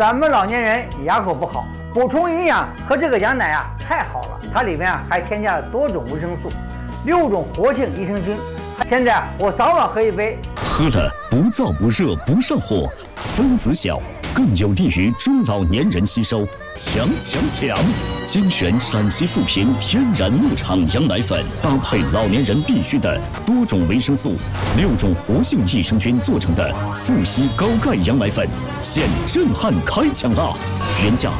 咱们老年人牙口不好，补充营养和这个羊奶啊太好了，它里面还添加了多种维生素，6种活性益生菌。现在我早晚喝一杯， 喝了不燥不热不上火，分子小，更有利于中老年人吸收。强！精选陕西富平天然牧场羊奶粉，搭配老年人必需的多种维生素、6种活性益生菌做成的富硒高钙羊奶粉，现震撼开抢啦！原价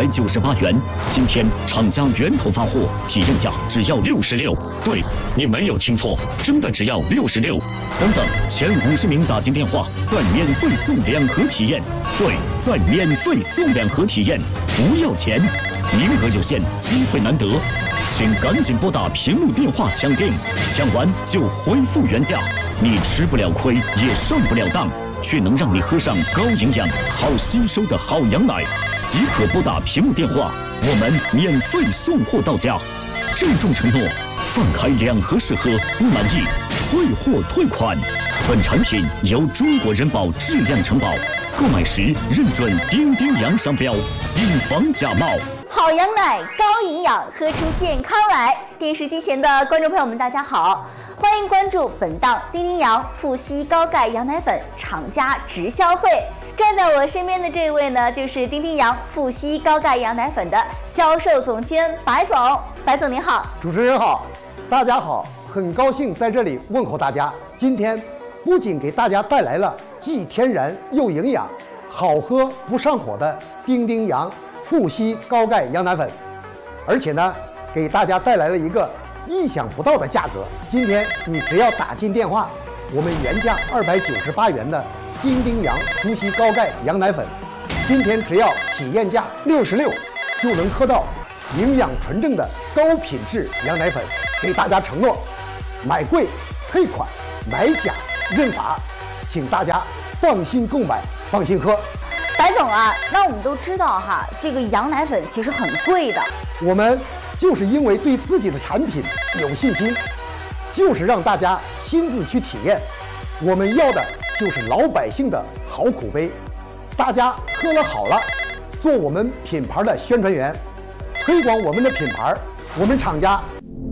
298元，今天厂家源头发货，体验价只要66。对，你没有听错，真的只要66。等，前50名打进电话，再免费送2盒体验。对，再免费送2盒体验，不要钱。名额有限，机会难得，请赶紧拨打屏幕电话抢订，抢完就恢复原价。你吃不了亏，也上不了当，却能让你喝上高营养、好吸收的好羊奶。即可拨打屏幕电话，我们免费送货到家。郑重承诺，放开2盒试喝，不满意退货退款。本产品由中国人保质量承保，购买时认准丁丁洋商标，谨防假冒。 好羊奶，高营养，喝出健康来。电视机前的观众朋友们，大家好，欢迎关注本档丁丁洋富硒高钙羊奶粉厂家直销会。站在我身边的这位呢，就是丁丁洋富硒高钙羊奶粉的销售总监白总。白总您好。 主持人好，大家好，很高兴在这里问候大家。今天不仅给大家带来了既天然又营养、好喝不上火的丁丁洋富硒高钙羊奶粉，而且呢，给大家带来了一个意想不到的价格。今天你只要打进电话，我们原价298元的丁丁洋富硒高钙羊奶粉，今天只要体验价66，就能喝到营养纯正的高品质羊奶粉。给大家承诺，买贵退款，买假认罚，请大家放心购买，放心喝。 白总啊，那我们都知道哈，这个羊奶粉其实很贵的。 我们就是因为对自己的产品有信心，就是让大家亲自去体验。我们要的就是老百姓的好口碑，大家喝了好了，做我们品牌的宣传员，推广我们的品牌。我们厂家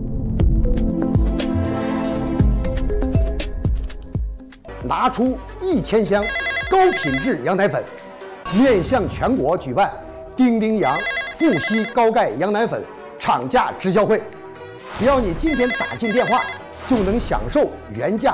拿出1000箱高品质羊奶粉，面向全国举办丁丁洋富硒高钙羊奶粉厂家直销会。只要你今天打进电话，就能享受原价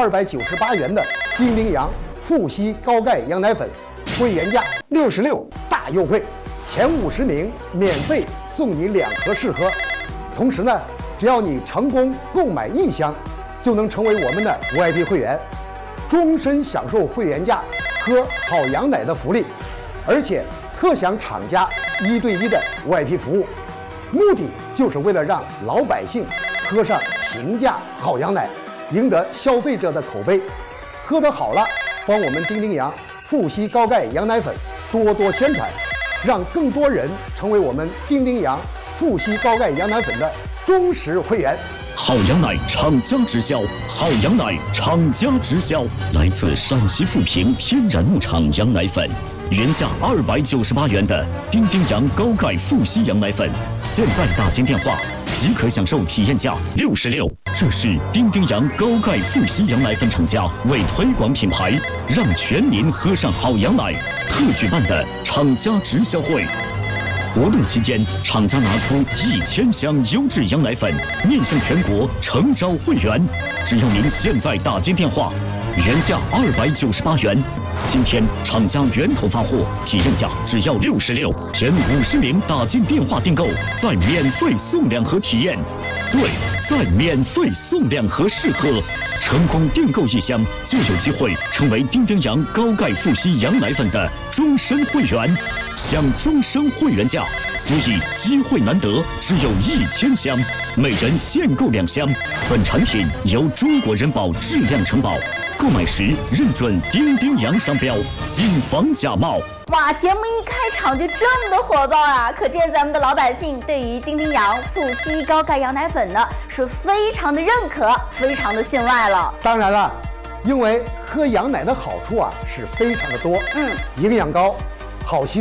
298元的丁丁洋富硒高钙羊奶粉，会员价66，大优惠，前50名免费送你2盒试喝。同时呢，只要你成功购买1箱，就能成为我们的VIP 会员，终身享受会员价喝好羊奶的福利，而且特享厂家1对1的 VIP 服务，目的就是为了让老百姓喝上平价好羊奶，赢得消费者的口碑。喝得好了，帮我们丁丁洋富硒高钙羊奶粉多多宣传，让更多人成为我们丁丁洋富硒高钙羊奶粉的忠实会员。 好羊奶厂家直销，好羊奶厂家直销，来自陕西富平天然牧场羊奶粉，原价298元的丁丁洋高钙富硒羊奶粉，现在打进电话即可享受体验价66。这是丁丁洋高钙富硒羊奶粉厂家为推广品牌，让全民喝上好羊奶特举办的厂家直销会。活动期间，厂家拿出1000箱优质羊奶粉，面向全国诚招会员。只要您现在打进电话，原价298元，今天厂家源头发货，体验价只要66，前50名打进电话订购，再免费送2盒体验。对，再免费送2盒试喝。成功订购1箱，就有机会成为丁丁洋高钙富硒羊奶粉的终身会员，享终身会员价。所以机会难得，只有1000箱，每人限购2箱。本产品由中国人保质量承保，购买时认准丁丁洋商标，谨防假冒。 哇，节目一开场就这么的火爆啊！可见咱们的老百姓对于丁丁洋富硒高钙羊奶粉呢是非常的认可，非常的信赖了。 当然了，因为喝羊奶的好处啊是非常的多，营养高，好吸